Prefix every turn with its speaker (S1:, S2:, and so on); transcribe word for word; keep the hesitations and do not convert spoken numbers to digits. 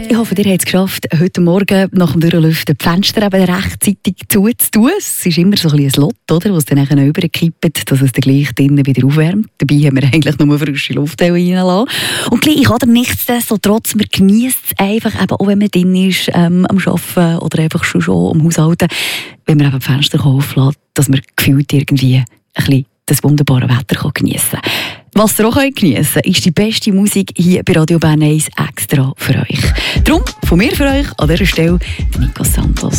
S1: Ich hoffe, ihr habt es geschafft, heute Morgen nach dem Durchlüften die Fenster eben rechtzeitig zuzutun. Es ist immer so ein bisschen ein Lot, oder, was dann nachher überkippt, dass es dann gleich drinnen wieder aufwärmt. Dabei haben wir eigentlich nur frische Luft reingelassen. Und gleich, oder, nichtsdestotrotz, man genießt es einfach, eben, auch wenn man drin ist, ähm, am Arbeiten oder einfach schon, schon am Haushalten, wenn man eben die Fenster auflässt, dass man gefühlt irgendwie ein bisschen das wunderbare Wetter geniessen kann. Was ihr auch geniessen könnt, ist die beste Musik hier bei Radio Bern eins extra für euch. Darum von mir für euch an dieser Stelle Nico Santos.